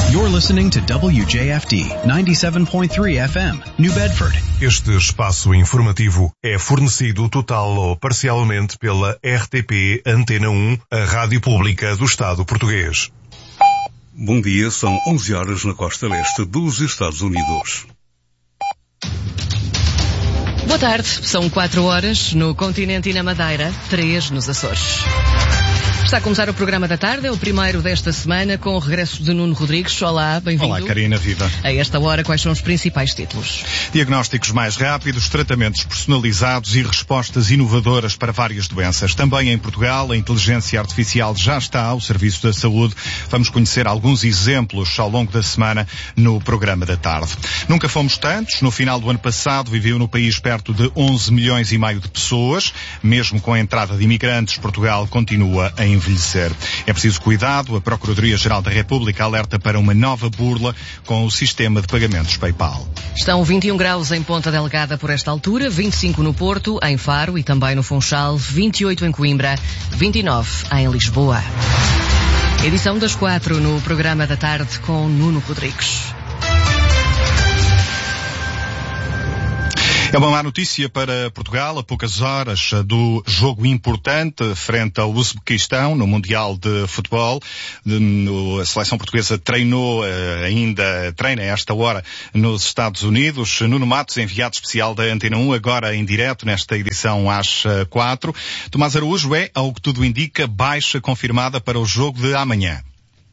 You're listening to WJFD 97.3 FM, New Bedford. Este espaço informativo é fornecido total ou parcialmente pela RTP Antena 1, a rádio pública do Estado português. Bom dia, são 11 horas na costa leste dos Estados Unidos. Boa tarde, são 4 horas no continente e na Madeira, 3 nos Açores. Está a começar o programa da tarde, é o primeiro desta semana, com o regresso de Nuno Rodrigues. Olá, bem-vindo. Olá, Karina, viva. A esta hora, quais são os principais títulos? Diagnósticos mais rápidos, tratamentos personalizados e respostas inovadoras para várias doenças. Também em Portugal, a inteligência artificial já está ao serviço da saúde. Vamos conhecer alguns exemplos ao longo da semana no programa da tarde. Nunca fomos tantos. No final do ano passado, viveu no país perto de 11 milhões e meio de pessoas. Mesmo com a entrada de imigrantes, Portugal continua a envelhecer. É preciso cuidado. A Procuradoria-Geral da República alerta para uma nova burla com o sistema de pagamentos PayPal. Estão 21 graus em Ponta Delgada por esta altura, 25 no Porto, em Faro e também no Funchal, 28 em Coimbra, 29 em Lisboa. Edição das 4 no programa da tarde com Nuno Rodrigues. É uma má notícia para Portugal, a poucas horas do jogo importante frente ao Uzbequistão no Mundial de Futebol. A seleção portuguesa treina a esta hora nos Estados Unidos. Nuno Matos, enviado especial da Antena 1, agora em direto nesta edição às 4. Tomás Araújo é, ao que tudo indica, baixa confirmada para o jogo de amanhã.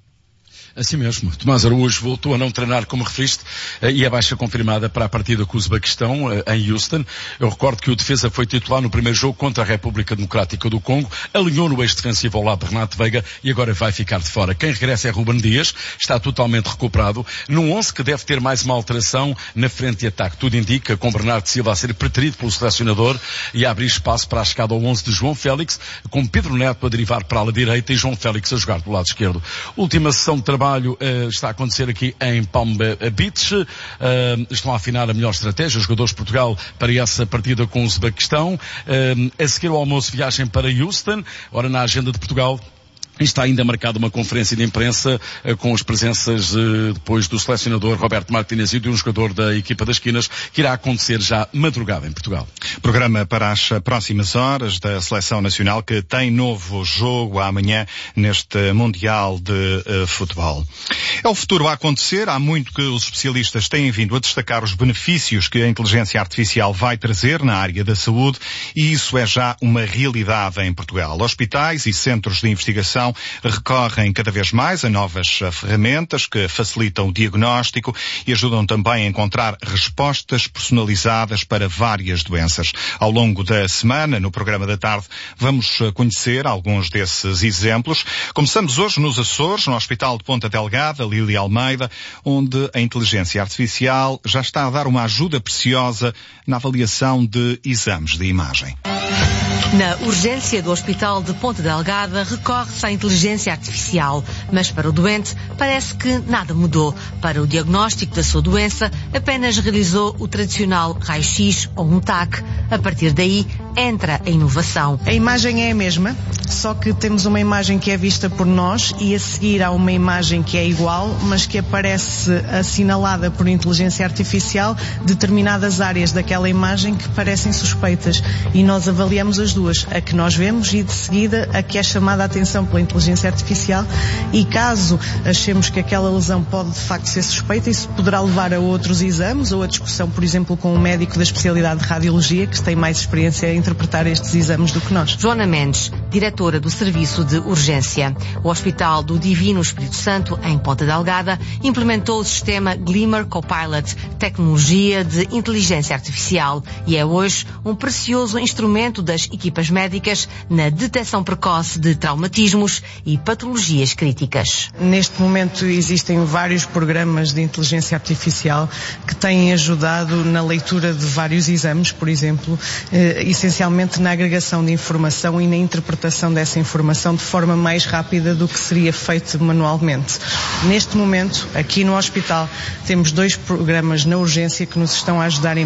Assim mesmo, Tomás Araújo voltou a não treinar, como referiste, e a baixa confirmada para a partida com o Uzbequistão, em Houston. Eu recordo que o defesa foi titular no primeiro jogo contra a República Democrática do Congo, alinhou no eixo defensivo ao lado de Renato Veiga e agora vai ficar de fora. Quem regressa é Ruben Dias, está totalmente recuperado, num 11 que deve ter mais uma alteração na frente de ataque. Tudo indica, com Bernardo Silva a ser preterido pelo selecionador e a abrir espaço para a chegada ao 11 de João Félix, com Pedro Neto a derivar para a ala direita e João Félix a jogar do lado esquerdo. Última sessão de trabalho está a acontecer aqui em Palm Beach. Estão a afinar a melhor estratégia, os jogadores de Portugal, para essa partida com o Uzbequistão. A seguir ao almoço, viagem para Houston. Ora, na agenda de Portugal está ainda marcada uma conferência de imprensa com as presenças depois do selecionador Roberto Martínez e de um jogador da equipa das Quinas, que irá acontecer já madrugada em Portugal. Programa para as próximas horas da Seleção Nacional, que tem novo jogo amanhã neste Mundial de Futebol. É o futuro a acontecer. Há muito que os especialistas têm vindo a destacar os benefícios que a inteligência artificial vai trazer na área da saúde, e isso é já uma realidade em Portugal. Hospitais e centros de investigação recorrem cada vez mais a novas ferramentas que facilitam o diagnóstico e ajudam também a encontrar respostas personalizadas para várias doenças. Ao longo da semana, no programa da tarde, vamos conhecer alguns desses exemplos. Começamos hoje nos Açores, no Hospital de Ponta Delgada, Lília Almeida, onde a inteligência artificial já está a dar uma ajuda preciosa na avaliação de exames de imagem. Na urgência do Hospital de Ponta Delgada recorre-se à inteligência artificial, mas para o doente parece que nada mudou. Para o diagnóstico da sua doença, apenas realizou o tradicional raio-x ou um TAC. A partir daí, entra a inovação. A imagem é a mesma, só que temos uma imagem que é vista por nós e a seguir há uma imagem que é igual, mas que aparece assinalada por inteligência artificial determinadas áreas daquela imagem que parecem suspeitas. E nós avaliamos as duas, a que nós vemos e de seguida a que é chamada a atenção pela inteligência artificial, e caso achemos que aquela lesão pode de facto ser suspeita, isso poderá levar a outros exames ou a discussão, por exemplo, com um médico da especialidade de radiologia que tem mais experiência a interpretar estes exames do que nós. Joana Mendes, diretora do Serviço de Urgência. O Hospital do Divino Espírito Santo, em Ponta Delgada, implementou o sistema Glimmer Copilot, tecnologia de inteligência artificial, e é hoje um precioso instrumento das equipas médicas na detecção precoce de traumatismos e patologias críticas. Neste momento existem vários programas de inteligência artificial que têm ajudado na leitura de vários exames, por exemplo, essencialmente na agregação de informação e na interpretação dessa informação de forma mais rápida do que seria feito manualmente. Neste momento, aqui no hospital, temos 2 programas na urgência que nos estão a ajudar imenso.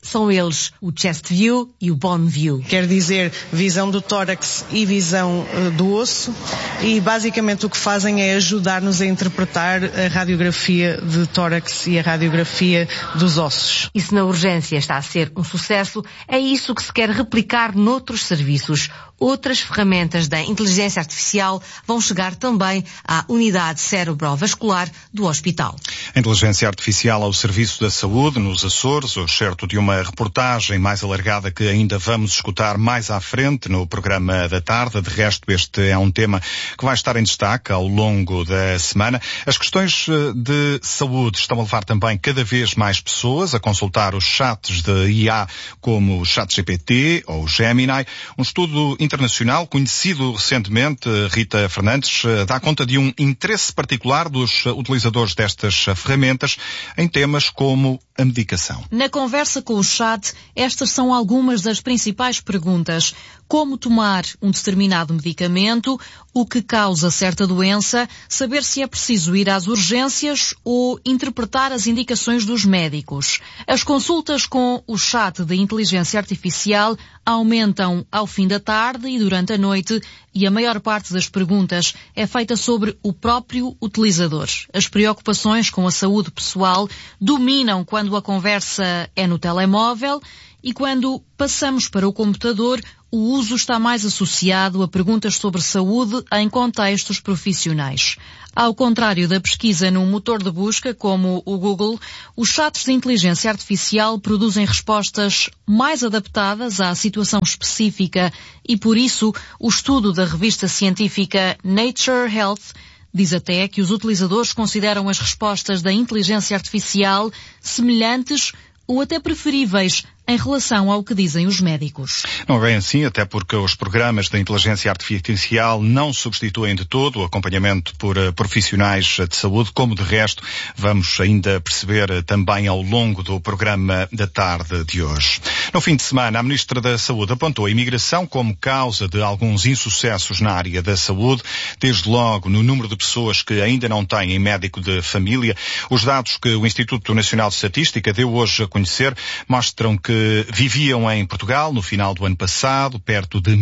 São eles o Chest View e o Bone View. Quer dizer, visão do tórax e visão do osso, e basicamente o que fazem é ajudar-nos a interpretar a radiografia de tórax e a radiografia dos ossos. E se na urgência está a ser um sucesso, é isso que se quer replicar noutros serviços. Outras ferramentas da inteligência artificial vão chegar também à unidade cerebrovascular do hospital. A inteligência artificial ao serviço da saúde nos Açores, o certo de uma reportagem mais alargada que ainda vamos escutar mais à frente no programa da tarde. De resto, este é um tema que vai estar em destaque ao longo da semana. As questões de saúde estão a levar também cada vez mais pessoas a consultar os chats de IA como o ChatGPT ou o Gemini. Um estudo internacional conhecido recentemente, Rita Fernandes, dá conta de um interesse particular dos utilizadores destas ferramentas em temas como a medicação. Na conversa com o chat, estas são algumas das principais perguntas. Como tomar um determinado medicamento, o que causa certa doença, saber se é preciso ir às urgências ou interpretar as indicações dos médicos. As consultas com o chat de inteligência artificial aumentam ao fim da tarde e durante a noite, e a maior parte das perguntas é feita sobre o próprio utilizador. As preocupações com a saúde pessoal dominam quando a conversa é no telemóvel, e quando passamos para o computador, o uso está mais associado a perguntas sobre saúde em contextos profissionais. Ao contrário da pesquisa num motor de busca como o Google, os chats de inteligência artificial produzem respostas mais adaptadas à situação específica e, por isso, o estudo da revista científica Nature Health diz até que os utilizadores consideram as respostas da inteligência artificial semelhantes ou até preferíveis em relação ao que dizem os médicos. Não é bem assim, até porque os programas de inteligência artificial não substituem de todo o acompanhamento por profissionais de saúde, como de resto vamos ainda perceber também ao longo do programa da tarde de hoje. No fim de semana, a Ministra da Saúde apontou a imigração como causa de alguns insucessos na área da saúde, desde logo no número de pessoas que ainda não têm médico de família. Os dados que o Instituto Nacional de Estatística deu hoje a conhecer mostram que viviam em Portugal no final do ano passado perto de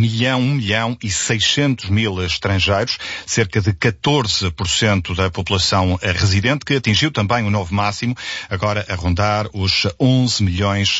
1.600.000 estrangeiros, cerca de 14% da população residente, que atingiu também um novo máximo, agora a rondar os 11,5 milhões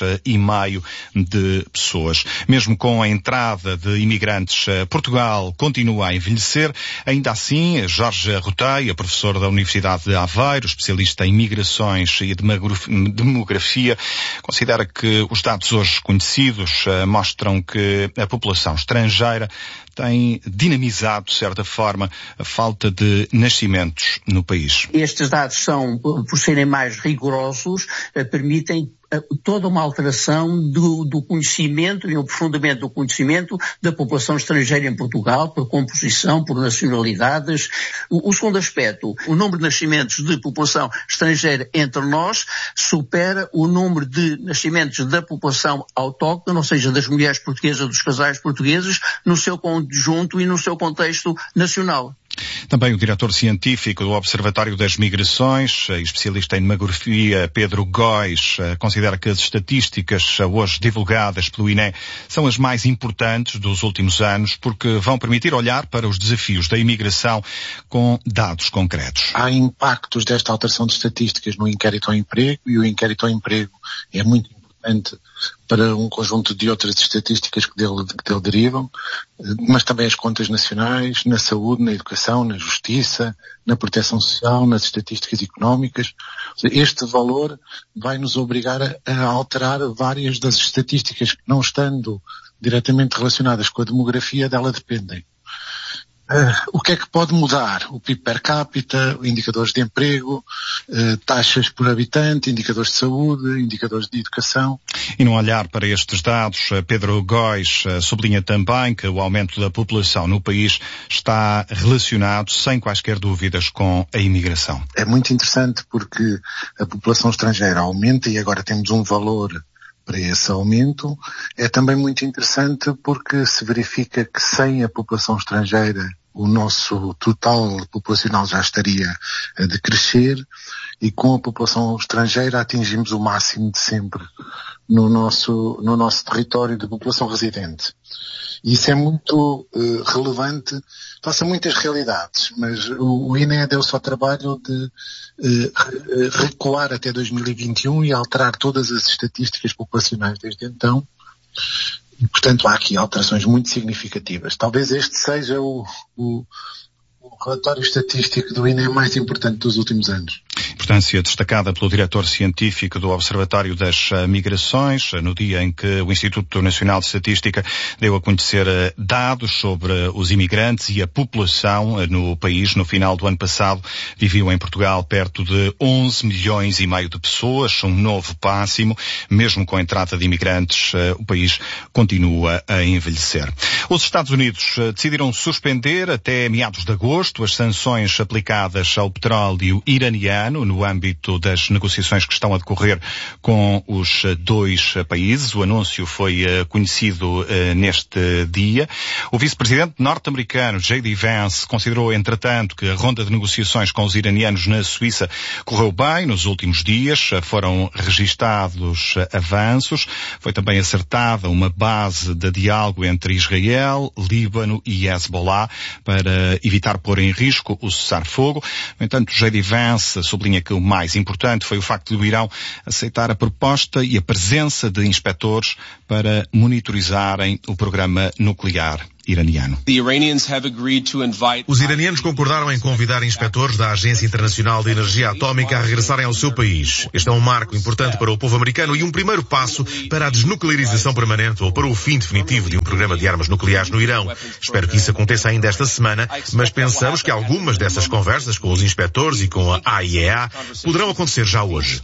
de pessoas. Mesmo com a entrada de imigrantes, Portugal continua a envelhecer. Ainda assim, Jorge Roteia, professor da Universidade de Aveiro, especialista em migrações e demografia, considera que os dados hoje conhecidos mostram que a população estrangeira tem dinamizado, de certa forma, a falta de nascimentos no país. Estes dados são, por serem mais rigorosos, permitem toda uma alteração do conhecimento e um aprofundamento do conhecimento da população estrangeira em Portugal, por composição, por nacionalidades. O segundo aspecto, o número de nascimentos de população estrangeira entre nós supera o número de nascimentos da população autóctone, ou seja, das mulheres portuguesas, dos casais portugueses, no seu conjunto e no seu contexto nacional. Também o diretor científico do Observatório das Migrações, especialista em demografia, Pedro Góis, considera que as estatísticas hoje divulgadas pelo INE são as mais importantes dos últimos anos porque vão permitir olhar para os desafios da imigração com dados concretos. Há impactos desta alteração de estatísticas no inquérito ao emprego, e o inquérito ao emprego é muito importante para um conjunto de outras estatísticas que dele derivam, mas também as contas nacionais, na saúde, na educação, na justiça, na proteção social, nas estatísticas económicas. Este valor vai nos obrigar a alterar várias das estatísticas que, não estando diretamente relacionadas com a demografia, dela dependem. O que é que pode mudar? O PIB per capita, indicadores de emprego, taxas por habitante, indicadores de saúde, indicadores de educação. E num olhar para estes dados, Pedro Góis sublinha também que o aumento da população no país está relacionado, sem quaisquer dúvidas, com a imigração. É muito interessante porque a população estrangeira aumenta e agora temos um valor para esse aumento. É também muito interessante porque se verifica que sem a população estrangeira o nosso total populacional já estaria a decrescer, e com a população estrangeira atingimos o máximo de sempre no nosso território de população residente. E isso é muito relevante face a muitas realidades, mas o INE deu-se ao trabalho de recuar até 2021 e alterar todas as estatísticas populacionais desde então. E, portanto, há aqui alterações muito significativas. Talvez este seja o relatório estatístico do INE mais importante dos últimos anos. Importância destacada pelo diretor científico do Observatório das Migrações, no dia em que o Instituto Nacional de Estatística deu a conhecer dados sobre os imigrantes e a população no país. No final do ano passado, viviam em Portugal perto de 11 milhões e meio de pessoas, um novo máximo. Mesmo com a entrada de imigrantes, o país continua a envelhecer. Os Estados Unidos decidiram suspender até meados de agosto as sanções aplicadas ao petróleo iraniano no âmbito das negociações que estão a decorrer com os dois países. O anúncio foi conhecido neste dia. O vice-presidente norte-americano J.D. Vance considerou, entretanto, que a ronda de negociações com os iranianos na Suíça correu bem nos últimos dias. Foram registados avanços. Foi também acertada uma base de diálogo entre Israel, Líbano e Hezbollah para evitar pôr em risco o cessar-fogo. No entanto, J.D. Vance sublinha que o mais importante foi o facto do Irão aceitar a proposta e a presença de inspetores para monitorizarem o programa nuclear iraniano. Os iranianos concordaram em convidar inspetores da Agência Internacional de Energia Atómica a regressarem ao seu país. Este é um marco importante para o povo americano e um primeiro passo para a desnuclearização permanente ou para o fim definitivo de um programa de armas nucleares no Irão. Espero que isso aconteça ainda esta semana, mas pensamos que algumas dessas conversas com os inspetores e com a AIEA poderão acontecer já hoje.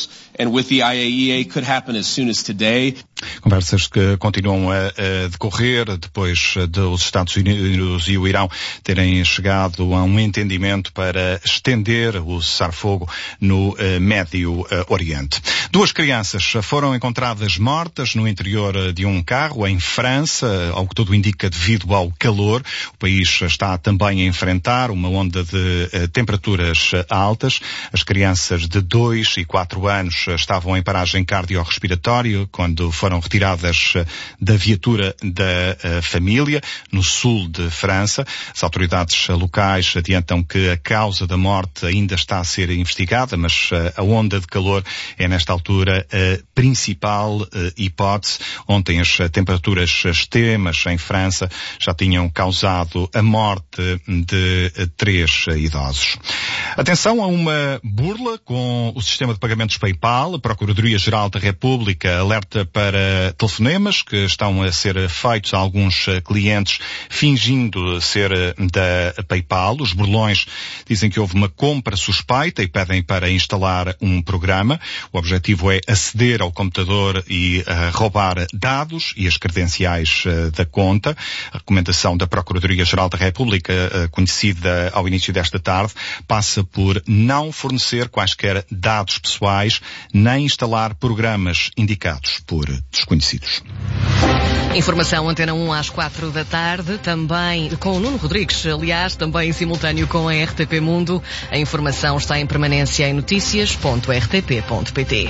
Conversas que continuam a decorrer depois dos Estados Unidos e o Irão terem chegado a um entendimento para estender o cessar-fogo no Médio Oriente. 2 crianças foram encontradas mortas no interior de um carro em França, ao que tudo indica devido ao calor. O país está também a enfrentar uma onda de temperaturas altas. As crianças de 2 e 4 anos estavam em paragem cardiorrespiratória quando foram retiradas da viatura da família, no sul de França. As autoridades locais adiantam que a causa da morte ainda está a ser investigada, mas a onda de calor é nesta altura a principal hipótese. Ontem as temperaturas extremas em França já tinham causado a morte de 3 idosos. Atenção a uma burla com o sistema de pagamentos PayPal. A Procuradoria-Geral da República alerta para telefonemas que estão a ser feitos a alguns clientes fingindo ser da PayPal. Os burlões dizem que houve uma compra suspeita e pedem para instalar um programa. O objetivo é aceder ao computador e roubar dados e as credenciais da conta. A recomendação da Procuradoria-Geral da República, conhecida ao início desta tarde, passa por não fornecer quaisquer dados pessoais nem instalar programas indicados por desconhecidos. Informação Antena 1 às 4 da tarde, também com o Nuno Rodrigues, aliás, também em simultâneo com a RTP Mundo. A informação está em permanência em noticias.rtp.pt.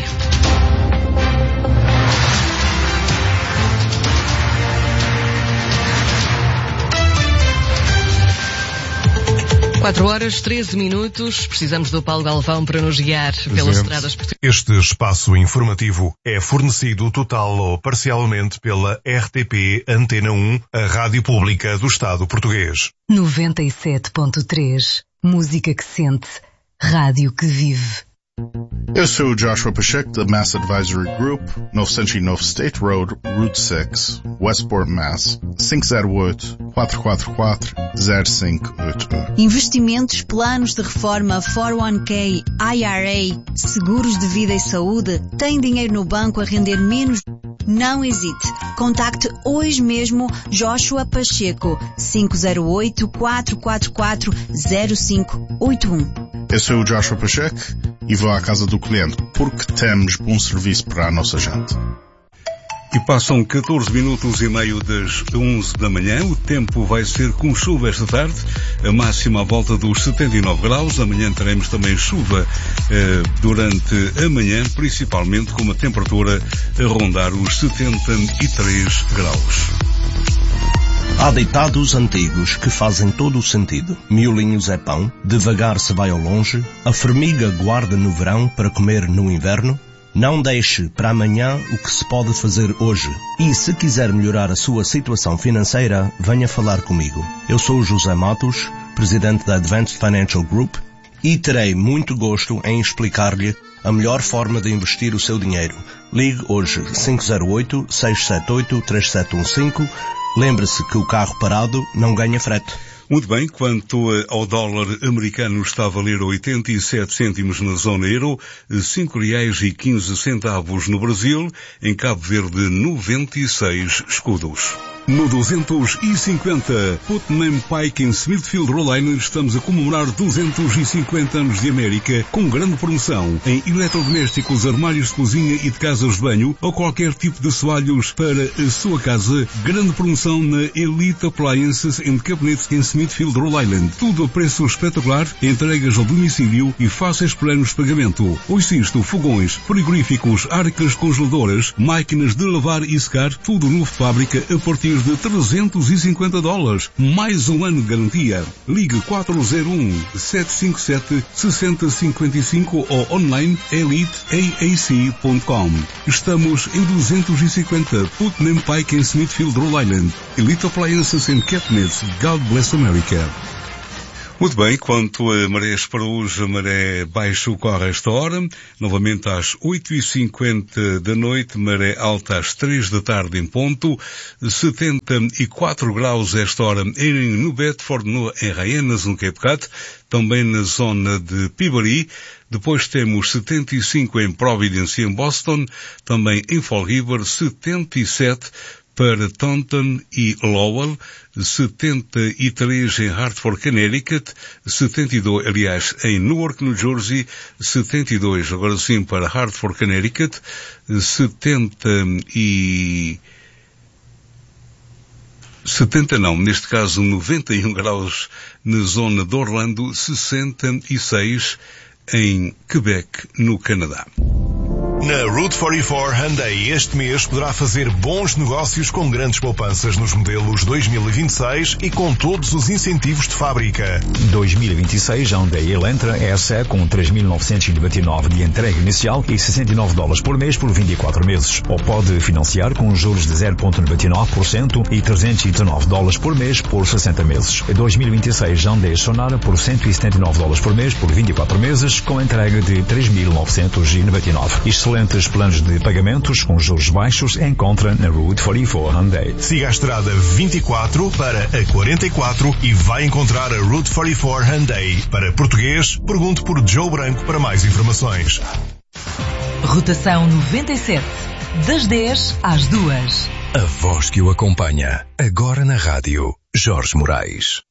4h13. Precisamos do Paulo Galvão para nos guiar pelas estradas portuguesas. Este espaço informativo é fornecido total ou parcialmente pela RTP Antena 1, a rádio pública do Estado português. 97.3. Música que sente. Rádio que vive. Eu sou o Joshua Pacheco da Mass Advisory Group, 909 State Road, Route 6, Westport, Mass. 508-444-0581. Investimentos, planos de reforma, 401k, IRA, seguros de vida e saúde. Tem dinheiro no banco a render menos? Não hesite. Contacte hoje mesmo Joshua Pacheco, 508-444-0581. Eu sou o Joshua Pacheco e vou à casa do cliente porque temos bom serviço para a nossa gente. E passam 14 minutos e meio das 11 da manhã. O tempo vai ser com chuva esta tarde. A máxima à volta dos 79 graus. Amanhã teremos também chuva durante a manhã, principalmente com uma temperatura a rondar os 73 graus. Há ditados antigos que fazem todo o sentido. Miolinhos é pão, devagar se vai ao longe, a formiga guarda no verão para comer no inverno. Não deixe para amanhã o que se pode fazer hoje. E se quiser melhorar a sua situação financeira, venha falar comigo. Eu sou o José Matos, presidente da Advanced Financial Group, e terei muito gosto em explicar-lhe a melhor forma de investir o seu dinheiro. Ligue hoje 508-678-3715. Lembre-se que o carro parado não ganha frete. Muito bem, quanto ao dólar americano, está a valer 87 cêntimos na zona euro, R$5,15 no Brasil, em Cabo Verde 96 escudos. No 250, Putnam Pike em Smithfield, Rhode Island, estamos a comemorar 250 anos de América com grande promoção em eletrodomésticos, armários de cozinha e de casas de banho ou qualquer tipo de assoalhos para a sua casa. Grande promoção na Elite Appliances and Cabinets em Smithfield, Rhode Island. Tudo a preço espetacular, entregas ao domicílio e fáceis planos de pagamento. Ouça isto, fogões, frigoríficos, arcas congeladoras, máquinas de lavar e secar, tudo novo de fábrica a partir de $350. Mais um ano de garantia. Ligue 401-757-6055 ou online eliteaac.com. Estamos em 250 Putnam Pike em Smithfield, Rhode Island. Elite Appliances and Cabinets. God bless America. Muito bem, quanto a marés para hoje, a maré baixo corre a esta hora, novamente às 8h50 da noite, maré alta às 3 da tarde em ponto, 74 graus esta hora em New Bedford, em Hyannis, no Cape Cod, também na zona de Peabody. Depois temos 75 em Providence, em Boston, também em Fall River, 77 para Taunton e Lowell, 73 em Hartford, Connecticut, 72, aliás, em Newark, New Jersey, 72, agora sim, para Hartford, Connecticut, 91 graus na zona de Orlando, 66 em Quebec, no Canadá. Na Route 44 Hyundai este mês poderá fazer bons negócios com grandes poupanças nos modelos 2026 e com todos os incentivos de fábrica. 2026 Hyundai Elantra SE com 3.999 de entrega inicial e $69 por mês por 24 meses. Ou pode financiar com juros de 0,99% e $319 por mês por 60 meses. 2026 Hyundai Sonara por $179 por mês por 24 meses com entrega de 3.999. Excelentes planos de pagamentos com juros baixos encontra na Route 44 Hyundai. Siga a estrada 24 para a 44 e vai encontrar a Route 44 Hyundai. Para português, pergunte por Joe Branco para mais informações. Rotação 97, das 10 às 2. A voz que o acompanha, agora na rádio, Jorge Moraes.